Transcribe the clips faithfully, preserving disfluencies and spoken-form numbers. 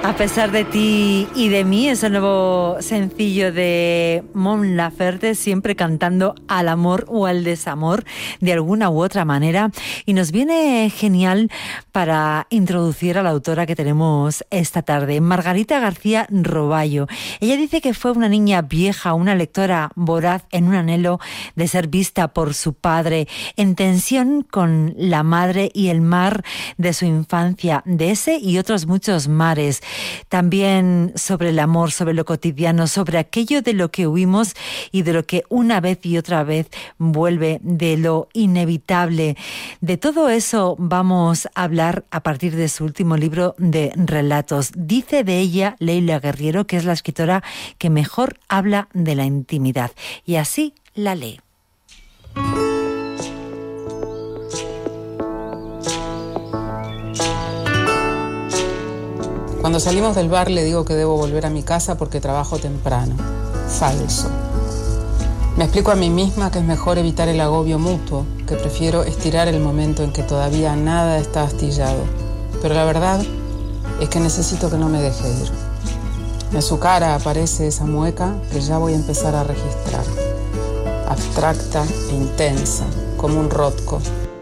A pesar de ti y de mí es el nuevo sencillo de Mon Laferte, siempre cantando al amor o al desamor de alguna u otra manera, y nos viene genial para introducir a la autora que tenemos esta tarde, Margarita García Robayo. Ella dice que fue una niña vieja, una lectora voraz en un anhelo de ser vista por su padre, en tensión con la madre y el mar de su infancia, de ese y otros muchos mares. También sobre el amor, sobre lo cotidiano, sobre aquello de lo que huimos y de lo que una vez y otra vez vuelve, de lo inevitable. De todo eso vamos a hablar a partir de su último libro de relatos. Dice de ella Leila Guerriero que es la escritora que mejor habla de la intimidad, y así la lee. Cuando salimos del bar le digo que debo volver a mi casa porque trabajo temprano. Falso. Me explico a mí misma que es mejor evitar el agobio mutuo, que prefiero estirar el momento en que todavía nada está astillado. Pero la verdad es que necesito que no me deje ir. En su cara aparece esa mueca que ya voy a empezar a registrar. Abstracta e intensa, como un Rothko.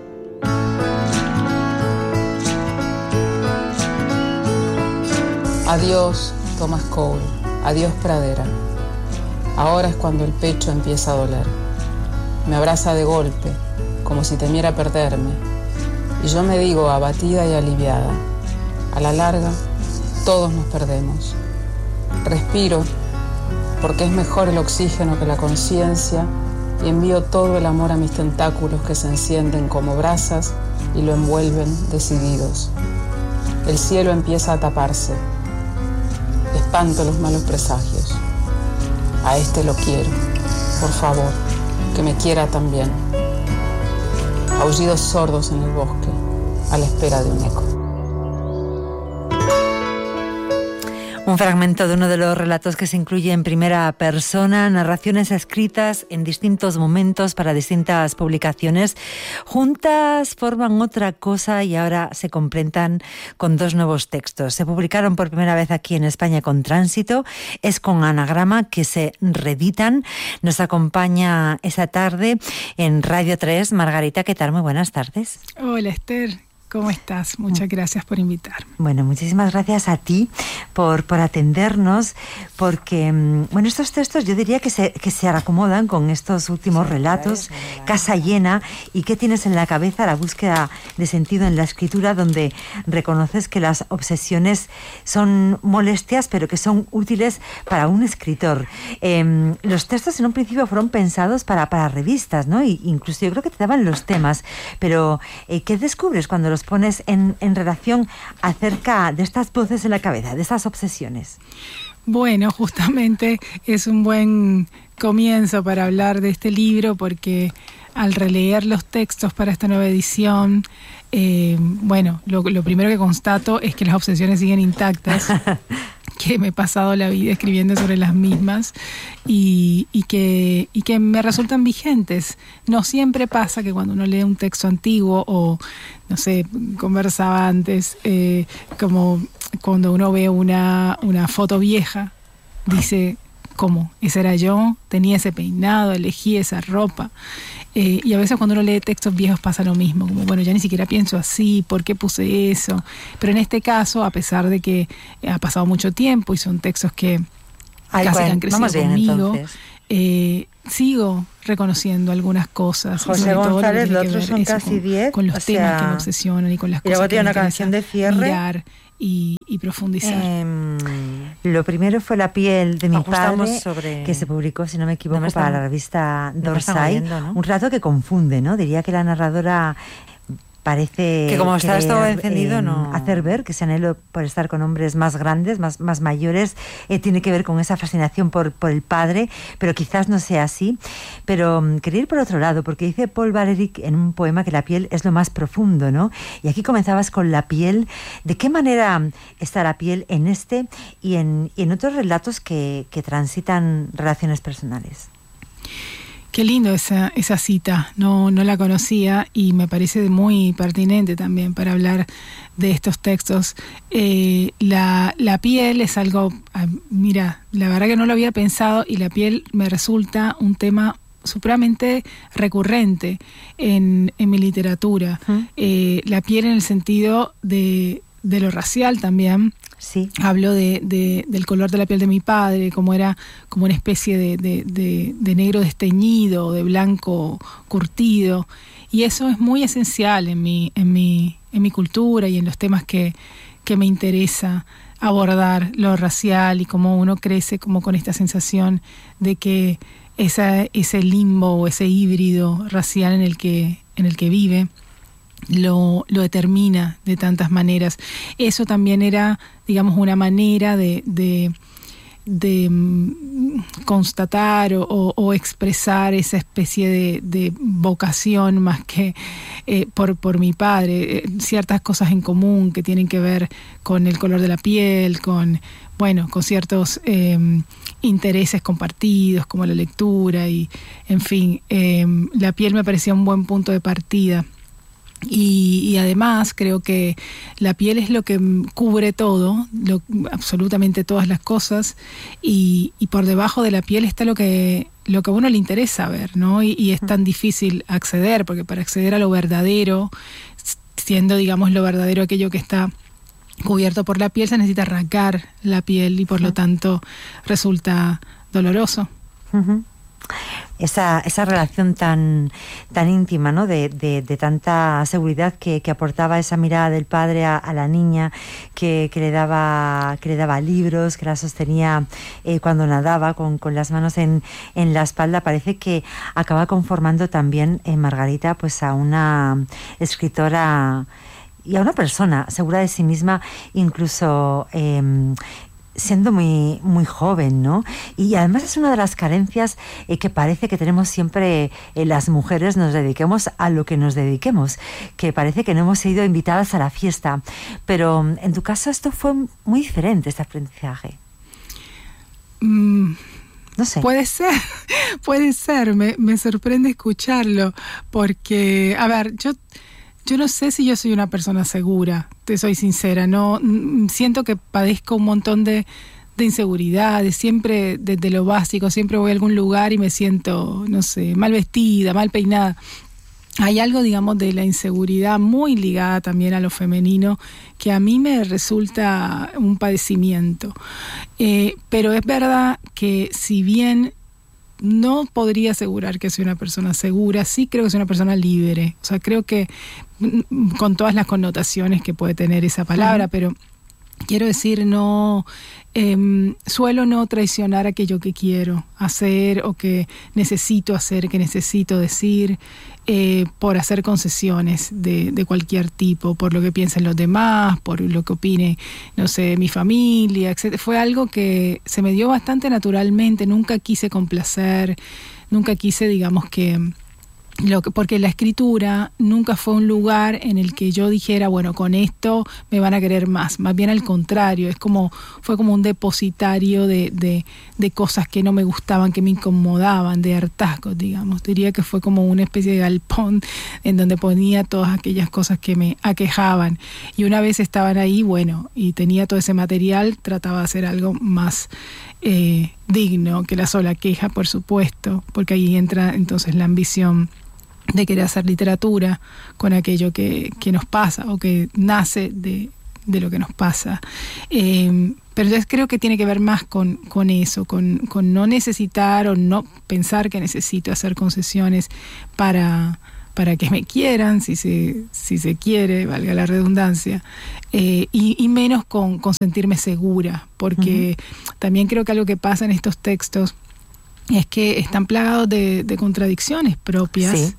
Adiós, Thomas Cole. Adiós, pradera. Ahora es cuando el pecho empieza a doler. Me abraza de golpe, como si temiera perderme. Y yo me digo abatida y aliviada. A la larga, todos nos perdemos. Respiro, porque es mejor el oxígeno que la conciencia, y envío todo el amor a mis tentáculos que se encienden como brasas y lo envuelven decididos. El cielo empieza a taparse. Espanto los malos presagios. A este lo quiero. Por favor, que me quiera también. Aullidos sordos en el bosque, a la espera de un eco. Un fragmento de uno de los relatos que se incluye en primera persona, narraciones escritas en distintos momentos para distintas publicaciones. Juntas forman otra cosa y ahora se completan con dos nuevos textos. Se publicaron por primera vez aquí en España con Tránsito, es con Anagrama, que se reeditan. Nos acompaña esta tarde en Radio tres. Margarita, ¿qué tal? Muy buenas tardes. Hola, Esther. ¿Cómo estás? Muchas gracias por invitarme. Bueno, muchísimas gracias a ti por, por atendernos, porque, bueno, estos textos yo diría que se, que se acomodan con estos últimos relatos, Casa Llena, y ¿qué tienes en la cabeza? La búsqueda de sentido en la escritura, donde reconoces que las obsesiones son molestias, pero que son útiles para un escritor. Eh, los textos en un principio fueron pensados para, para revistas, ¿no? Y incluso yo creo que te daban los temas, pero eh, ¿qué descubres cuando los pones en, en relación acerca de estas voces en la cabeza, de estas obsesiones? Bueno, justamente es un buen comienzo para hablar de este libro, porque al releer los textos para esta nueva edición, eh, bueno, lo, lo primero que constato es que las obsesiones siguen intactas, que me he pasado la vida escribiendo sobre las mismas y, y, que, y que me resultan vigentes. No siempre pasa que cuando uno lee un texto antiguo o, no sé, conversaba antes, eh, como cuando uno ve una, una foto vieja, dice, ¿cómo? Ese era yo, tenía ese peinado, elegí esa ropa. Eh, y a veces cuando uno lee textos viejos pasa lo mismo, como bueno, ya ni siquiera pienso así, ¿por qué puse eso? Pero en este caso, a pesar de que ha pasado mucho tiempo y son textos que Ay, casi bueno, han crecido bien, conmigo, eh, sigo reconociendo algunas cosas. José sobre todo González, lo los otros son casi diez. Con, con los temas sea, que me obsesionan y con las y cosas luego que tiene me una canción de cierre. Mirar y, y profundizar. Eh, lo primero fue La piel de mi Ajustamos padre, sobre... que se publicó, si no me equivoco, no me para están... la revista no Dorsai. oyendo, ¿no? Un relato que confunde, ¿no? Diría que la narradora parece que como está todo encendido, eh, no hacer ver que ese anhelo por estar con hombres más grandes, más, más mayores, eh, tiene que ver con esa fascinación por, por el padre, pero quizás no sea así. Pero um, quería ir por otro lado, porque dice Paul Valéry en un poema que la piel es lo más profundo, ¿no? Y aquí comenzabas con la piel. ¿De qué manera está la piel en este y en, y en otros relatos que, que transitan relaciones personales? Qué lindo esa, esa cita, no, no la conocía y me parece muy pertinente también para hablar de estos textos. Eh, la, la piel es algo, mira, la verdad que no lo había pensado y la piel me resulta un tema supremamente recurrente en, en mi literatura. Uh-huh. Eh, la piel en el sentido de, de lo racial también. Sí. Hablo de, de, del color de la piel de mi padre, como era como una especie de, de, de, de negro desteñido, de blanco curtido. Y eso es muy esencial en mi, en mi, en mi cultura y en los temas que, que me interesa abordar, lo racial y cómo uno crece como con esta sensación de que esa, ese limbo o ese híbrido racial en el que, en el que vive Lo, lo determina de tantas maneras. Eso también era, digamos, una manera de, de, de constatar o, o, o expresar esa especie de, de vocación más que eh, por, por mi padre, eh, ciertas cosas en común que tienen que ver con el color de la piel, con, bueno, con ciertos eh, intereses compartidos como la lectura y, en fin, eh, la piel me parecía un buen punto de partida. Y, y además creo que la piel es lo que cubre todo, lo, absolutamente todas las cosas, y, y por debajo de la piel está lo que, lo que a uno le interesa ver, ¿no? Y, y es tan difícil acceder, porque para acceder a lo verdadero, siendo, digamos, lo verdadero aquello que está cubierto por la piel, se necesita arrancar la piel y por lo tanto resulta doloroso. Uh-huh. Esa, esa relación tan, tan íntima, ¿no? De, de, de tanta seguridad que, que aportaba esa mirada del padre a, a la niña, que, que le daba, que le daba libros, que la sostenía eh, cuando nadaba con, con las manos en, en la espalda. Parece que acaba conformando también en Margarita pues a una escritora y a una persona segura de sí misma, incluso eh, siendo muy muy joven, ¿no? Y además es una de las carencias eh, que parece que tenemos siempre eh, las mujeres, nos dediquemos a lo que nos dediquemos, que parece que no hemos sido invitadas a la fiesta. Pero en tu caso esto fue muy diferente, este aprendizaje. Mm. No sé. Puede ser, puede ser, me, me sorprende escucharlo, porque, a ver, yo... Yo no sé si yo soy una persona segura, te soy sincera, no siento que padezco un montón de, de inseguridades, siempre desde lo básico, siempre voy a algún lugar y me siento, no sé, mal vestida, mal peinada. Hay algo, digamos, de la inseguridad muy ligada también a lo femenino que a mí me resulta un padecimiento. Eh, pero es verdad que si bien no podría asegurar que soy una persona segura, sí creo que soy una persona libre. O sea, creo que con todas las connotaciones que puede tener esa palabra, pero quiero decir, no eh, suelo no traicionar aquello que quiero hacer o que necesito hacer, que necesito decir, eh, por hacer concesiones de, de cualquier tipo, por lo que piensen los demás, por lo que opine, no sé, mi familia, etcétera. Fue algo que se me dio bastante naturalmente, nunca quise complacer, nunca quise, digamos, que... Lo que, porque la escritura nunca fue un lugar en el que yo dijera, bueno, con esto me van a querer más, más bien al contrario, es como, fue como un depositario de, de, de cosas que no me gustaban, que me incomodaban, de hartazgos, digamos. Diría que fue como una especie de galpón en donde ponía todas aquellas cosas que me aquejaban, y una vez estaban ahí, bueno, y tenía todo ese material, trataba de hacer algo más eh, digno que la sola queja, por supuesto, porque ahí entra entonces la ambición de querer hacer literatura con aquello que, que nos pasa o que nace de, de lo que nos pasa. Eh, pero yo creo que tiene que ver más con, con eso, con, con no necesitar o no pensar que necesito hacer concesiones para, para que me quieran, si se, si se quiere, valga la redundancia, eh, y, y menos con, con sentirme segura, porque uh-huh. también creo que algo que pasa en estos textos es que están plagados de, de contradicciones propias. Sí.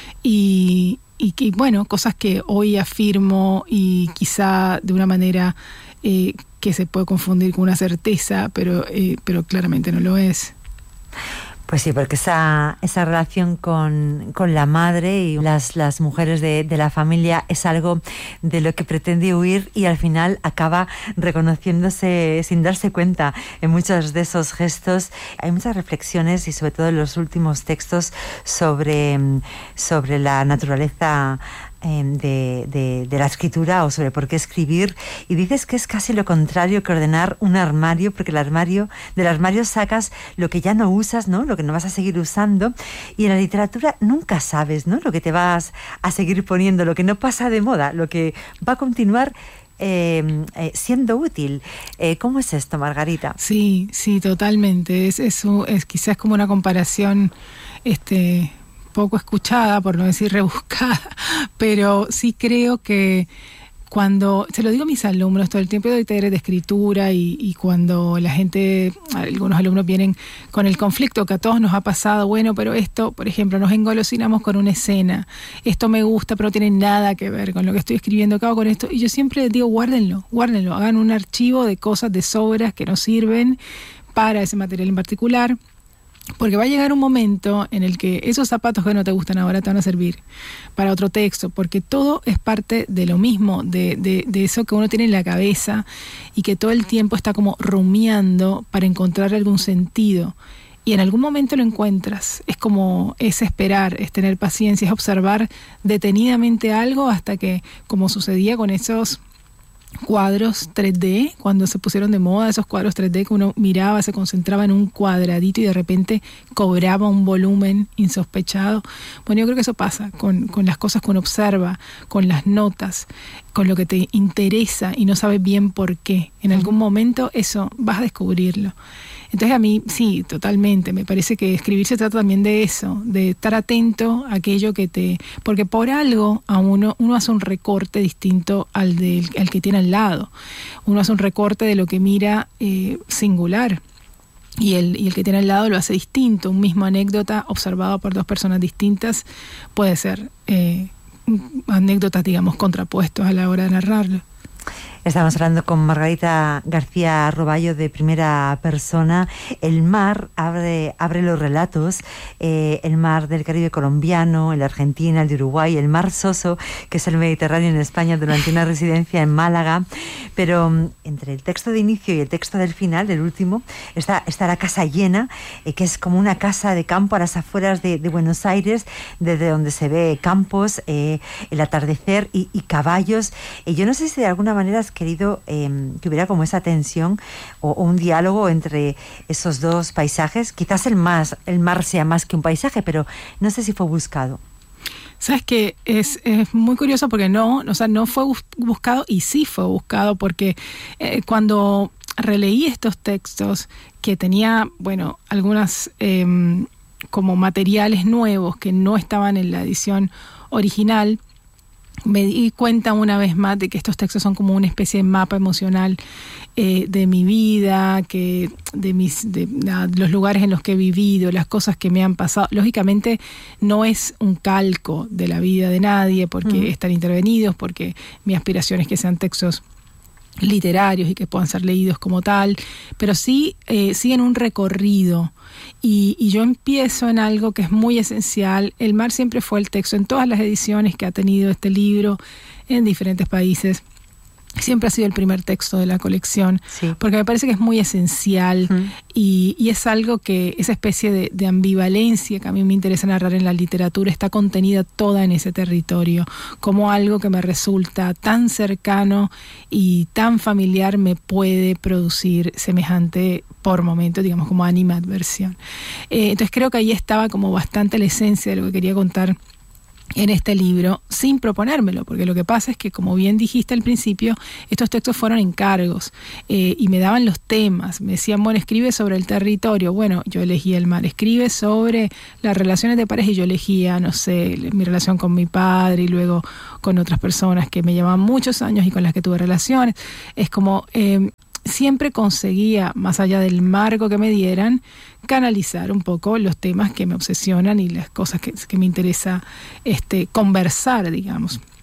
Y, y que, bueno, cosas que hoy afirmo y quizá de una manera eh, que se puede confundir con una certeza, pero, eh, pero claramente no lo es. Pues sí, porque esa, esa relación con, con la madre y las, las mujeres de, de la familia es algo de lo que pretende huir y al final acaba reconociéndose sin darse cuenta en muchos de esos gestos. Hay muchas reflexiones y sobre todo en los últimos textos sobre, sobre la naturaleza De, de, de la escritura o sobre por qué escribir, y dices que es casi lo contrario que ordenar un armario, porque el armario, del armario sacas lo que ya no usas, ¿no? Lo que no vas a seguir usando, y en la literatura nunca sabes, ¿no? Lo que te vas a seguir poniendo, lo que no pasa de moda, lo que va a continuar Eh, eh, siendo útil. Eh, ¿Cómo es esto, Margarita? Sí, sí, totalmente. Es, es, es quizás como una comparación este, poco escuchada, por no decir rebuscada, pero sí creo que cuando, se lo digo a mis alumnos todo el tiempo, doy talleres de escritura y, y cuando la gente, algunos alumnos vienen con el conflicto que a todos nos ha pasado, bueno, pero esto, por ejemplo, nos engolosinamos con una escena, esto me gusta, pero no tiene nada que ver con lo que estoy escribiendo, ¿qué hago con esto? Y yo siempre les digo, guárdenlo, guárdenlo, hagan un archivo de cosas, de sobras que nos sirven para ese material en particular. Porque va a llegar un momento en el que esos zapatos que no te gustan ahora te van a servir para otro texto, porque todo es parte de lo mismo, de, de, de eso que uno tiene en la cabeza y que todo el tiempo está como rumiando para encontrar algún sentido. Y en algún momento lo encuentras. Es como, es esperar, es tener paciencia, es observar detenidamente algo hasta que, como sucedía con esos cuadros tres D, cuando se pusieron de moda esos cuadros tres D que uno miraba, se concentraba en un cuadradito y de repente cobraba un volumen insospechado. Bueno, yo creo que eso pasa con, con las cosas que uno observa, con las notas, con lo que te interesa y no sabes bien por qué. En algún momento eso vas a descubrirlo. Entonces a mí, sí, totalmente, me parece que escribir se trata también de eso, de estar atento a aquello que te... Porque por algo a uno, uno hace un recorte distinto al, del, al que tiene al lado. Uno hace un recorte de lo que mira eh, singular. Y el, y el que tiene al lado lo hace distinto. Un mismo anécdota observado por dos personas distintas puede ser eh, anécdotas, digamos, contrapuestos a la hora de narrarlo. Estamos hablando con Margarita García Roballo de Primera Persona. El mar abre, abre los relatos, eh, el mar del Caribe colombiano, el de Argentina, el de Uruguay, el mar Soso, que es el Mediterráneo en España durante una residencia en Málaga. Pero um, entre el texto de inicio y el texto del final, el último, está, está la casa llena, eh, que es como una casa de campo a las afueras de, de Buenos Aires, desde donde se ve campos, eh, el atardecer y, y caballos. Eh, yo no sé si de alguna manera has querido eh, que hubiera como esa tensión o, o un diálogo entre esos dos paisajes. Quizás el, más, el mar sea más que un paisaje, pero no sé si fue buscado. Sabes que es, es muy curioso porque no, o sea, no fue buscado y sí fue buscado porque eh, cuando releí estos textos que tenía, bueno, algunas eh, como materiales nuevos que no estaban en la edición original, me di cuenta una vez más de que estos textos son como una especie de mapa emocional eh, de mi vida, que de mis de, de los lugares en los que he vivido, las cosas que me han pasado. Lógicamente no es un calco de la vida de nadie porque mm. están intervenidos, porque mi aspiración es que sean textos literarios y que puedan ser leídos como tal, pero sí eh, siguen un recorrido y, y yo empiezo en algo que es muy esencial. El mar siempre fue el texto en todas las ediciones que ha tenido este libro en diferentes países. Siempre ha sido el primer texto de la colección, sí. Porque me parece que es muy esencial uh-huh. y, y es algo que, esa especie de, de ambivalencia que a mí me interesa narrar en la literatura está contenida toda en ese territorio, como algo que me resulta tan cercano y tan familiar me puede producir semejante, por momentos, digamos, como animadversión. Eh, entonces creo que ahí estaba como bastante la esencia de lo que quería contar en este libro, sin proponérmelo, porque lo que pasa es que, como bien dijiste al principio, estos textos fueron encargos eh, y me daban los temas, me decían, bueno, escribe sobre el territorio, bueno, yo elegía el mar, escribe sobre las relaciones de pareja y yo elegía, no sé, mi relación con mi padre y luego con otras personas que me llevaban muchos años y con las que tuve relaciones. Es como... Eh, siempre conseguía, más allá del marco que me dieran, canalizar un poco los temas que me obsesionan y las cosas que, que me interesa este, conversar, digamos.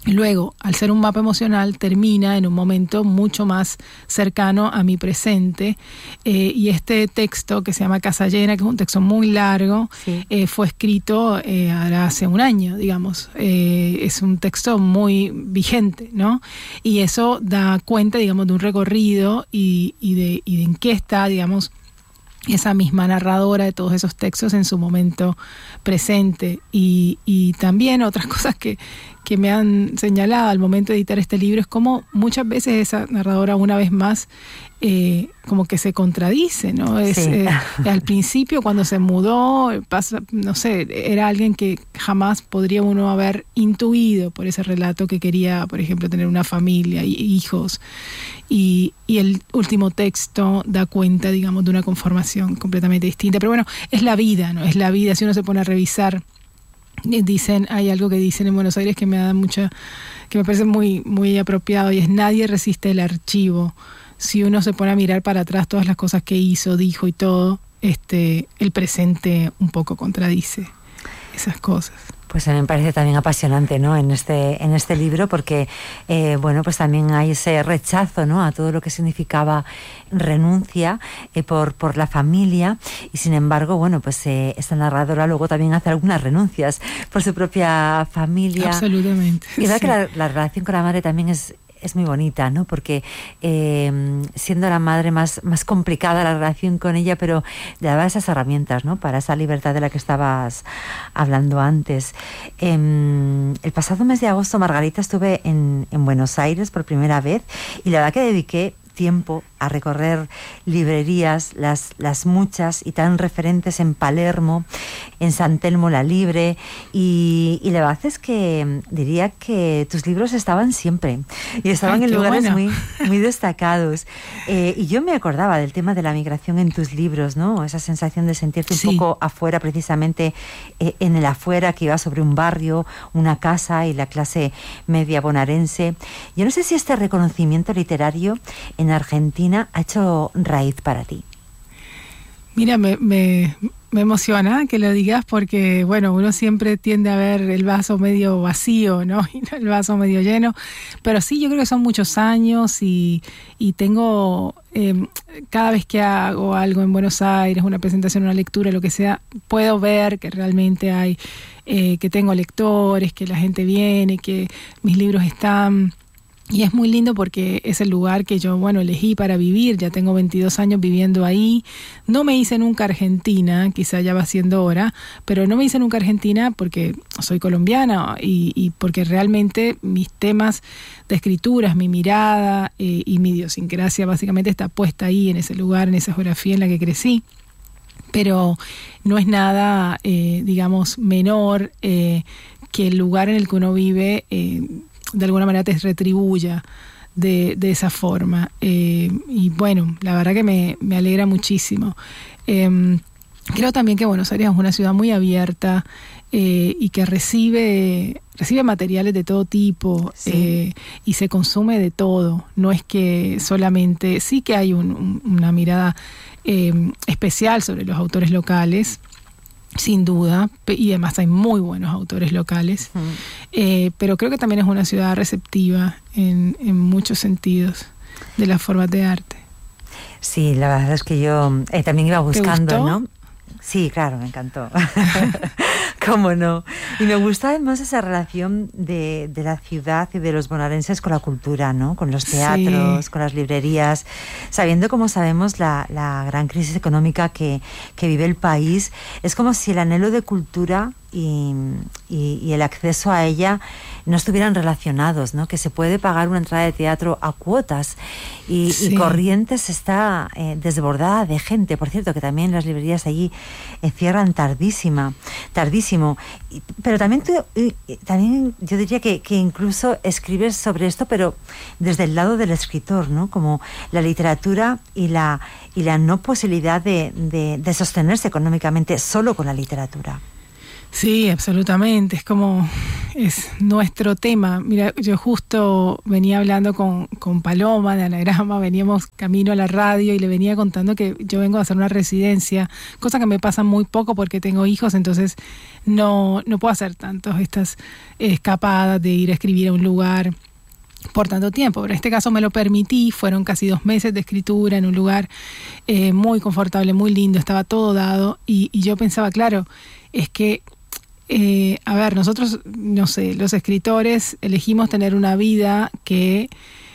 Luego, al ser un mapa emocional, termina en un momento mucho más cercano a mi presente. Eh, y este texto, que se llama Casa Llena, que es un texto muy largo, sí. eh, fue escrito eh, hace un año, digamos. Eh, es un texto muy vigente, ¿no? Y eso da cuenta, digamos, de un recorrido y, y, de, y de en qué está, digamos, esa misma narradora de todos esos textos en su momento presente. Y, y también otras cosas que, que me han señalado al momento de editar este libro es como muchas veces esa narradora, una vez más, eh, como que se contradice, ¿no? Es, sí. eh, al principio, cuando se mudó, pasa, no sé, era alguien que jamás podría uno haber intuido por ese relato que quería, por ejemplo, tener una familia y hijos. Y, y el último texto da cuenta, digamos, de una conformación completamente distinta. Pero bueno, es la vida, ¿no? Es la vida. Si uno se pone a revisar, dicen, hay algo que dicen en Buenos Aires que me da mucha, que me parece muy, muy apropiado, y es: nadie resiste el archivo. Si uno se pone a mirar para atrás todas las cosas que hizo, dijo y todo, este, el presente un poco contradice esas cosas. Pues a mí me parece también apasionante, ¿no? En este, en este libro, porque eh, bueno, pues también hay ese rechazo, ¿no? A todo lo que significaba renuncia eh, por, por la familia, y sin embargo, bueno, pues eh, esta narradora luego también hace algunas renuncias por su propia familia. Absolutamente. Y verdad sí. que la, la relación con la madre también es es muy bonita, ¿no? Porque eh, siendo la madre más, más complicada la relación con ella, pero le daba esas herramientas, ¿no? Para esa libertad de la que estabas hablando antes. Eh, el pasado mes de agosto, Margarita, estuve en, en Buenos Aires por primera vez, y la verdad que dediqué tiempo a recorrer librerías, las, las muchas y tan referentes en Palermo, en San Telmo la Libre, y, y la verdad es que diría que tus libros estaban siempre y estaban Ay, en lugares bueno. muy, muy destacados. Eh, y yo me acordaba del tema de la migración en tus libros, ¿no? Esa sensación de sentirte un sí. poco afuera, precisamente eh, en el afuera, que iba sobre un barrio, una casa y la clase media bonaerense. Yo no sé si este reconocimiento literario en Argentina ha hecho raíz para ti. Mira, me, me, me emociona que lo digas, porque bueno, uno siempre tiende a ver el vaso medio vacío, ¿no? Y no el vaso medio lleno. Pero sí, yo creo que son muchos años, y, y tengo, eh, cada vez que hago algo en Buenos Aires, una presentación, una lectura, lo que sea, puedo ver que realmente hay, eh, que tengo lectores, que la gente viene, que mis libros están. Y es muy lindo porque es el lugar que yo, bueno, elegí para vivir. Ya tengo veintidós años viviendo ahí. No me hice nunca argentina, quizá ya va siendo hora, pero no me hice nunca argentina porque soy colombiana, y, y porque realmente mis temas de escrituras, mi mirada eh, y mi idiosincrasia básicamente está puesta ahí, en ese lugar, en esa geografía en la que crecí. Pero no es nada, eh, digamos, menor eh, que el lugar en el que uno vive eh, de alguna manera te retribuya de, de esa forma. Eh, y bueno, la verdad que me, me alegra muchísimo. Eh, creo también que Buenos Aires es una ciudad muy abierta eh, y que recibe, recibe materiales de todo tipo, sí. eh, y se consume de todo. No es que solamente, sí que hay un, un, una mirada eh, especial sobre los autores locales, sin duda, y además hay muy buenos autores locales, mm. eh, pero creo que también es una ciudad receptiva en, en muchos sentidos de las formas de arte. Sí, la verdad es que yo eh, también iba buscando, ¿Te gustó? ¿no? Sí, claro, me encantó. ¿Cómo no? Y me gusta además esa relación de, de la ciudad y de los bonaerenses con la cultura, ¿no? Con los teatros, sí. con las librerías, sabiendo, como sabemos, la, la gran crisis económica que, que vive el país. Es como si el anhelo de cultura y, y, y el acceso a ella no estuvieran relacionados, ¿no? Que se puede pagar una entrada de teatro a cuotas, y, sí. y Corrientes está eh, desbordada de gente. Por cierto, que también las librerías allí eh, cierran tardísima, tardísimo. Y, pero también, tú, y, también yo diría que, que incluso escribes sobre esto, pero desde el lado del escritor, ¿no? Como la literatura y la, y la no posibilidad de, de, de sostenerse económicamente solo con la literatura. Sí, absolutamente. Es como, es nuestro tema. Mira, yo justo venía hablando con, con Paloma de Anagrama, veníamos camino a la radio y le venía contando que yo vengo a hacer una residencia, cosa que me pasa muy poco porque tengo hijos, entonces no, no puedo hacer tantas estas escapadas de ir a escribir a un lugar por tanto tiempo, pero en este caso me lo permití. Fueron casi dos meses de escritura en un lugar eh, muy confortable, muy lindo, estaba todo dado y, y yo pensaba, claro, es que Eh, a ver, nosotros, no sé, los escritores elegimos tener una vida que,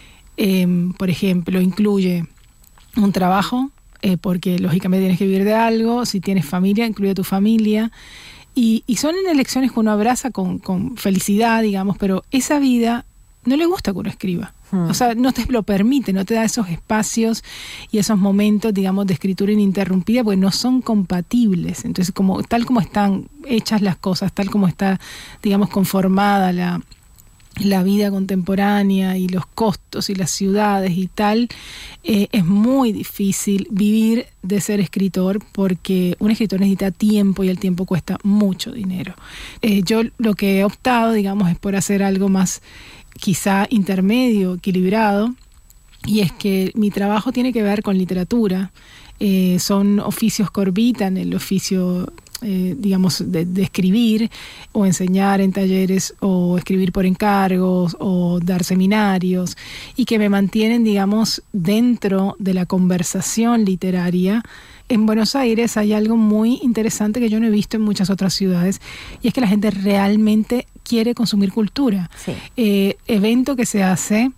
eh, por ejemplo, incluye un trabajo, eh, porque lógicamente tienes que vivir de algo. Si tienes familia, incluye tu familia. Y, y son elecciones que uno abraza con, con felicidad, digamos, pero esa vida no le gusta que uno escriba. O sea, no te lo permite, no te da esos espacios y esos momentos, digamos, de escritura ininterrumpida, porque no son compatibles. Entonces, como tal como están hechas las cosas, tal como está, digamos, conformada la, la vida contemporánea y los costos y las ciudades y tal, eh, es muy difícil vivir de ser escritor, porque un escritor necesita tiempo y el tiempo cuesta mucho dinero. Eh, yo lo que he optado, digamos, es por hacer algo más quizá intermedio, equilibrado, y es que mi trabajo tiene que ver con literatura. Eh, son oficios que orbitan el oficio, eh, digamos, de, de escribir o enseñar en talleres o escribir por encargos o dar seminarios, y que me mantienen, digamos, dentro de la conversación literaria. En Buenos Aires hay algo muy interesante que yo no he visto en muchas otras ciudades, y es que la gente realmente quiere consumir cultura. Sí. Eh, evento que se hace,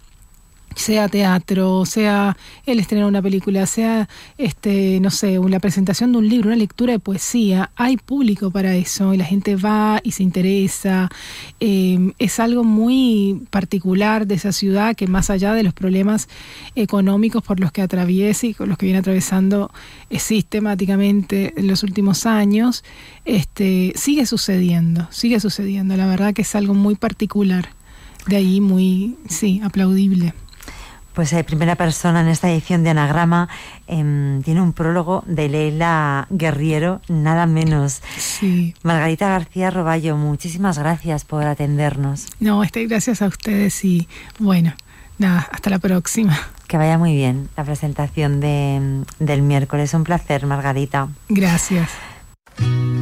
sea teatro, sea el estreno de una película, sea este, no sé, la presentación de un libro, una lectura de poesía, hay público para eso y la gente va y se interesa. Eh, es algo muy particular de esa ciudad, que más allá de los problemas económicos por los que atraviesa y con los que viene atravesando eh, sistemáticamente en los últimos años, este, sigue sucediendo, sigue sucediendo. La verdad que es algo muy particular, de ahí muy, sí, aplaudible. Pues eh, primera persona en esta edición de Anagrama eh, tiene un prólogo de Leila Guerriero, nada menos. Sí. Margarita García Roballo, muchísimas gracias por atendernos. No, este, gracias a ustedes y bueno, nada, hasta la próxima. Que vaya muy bien la presentación de, del miércoles. Un placer, Margarita. Gracias.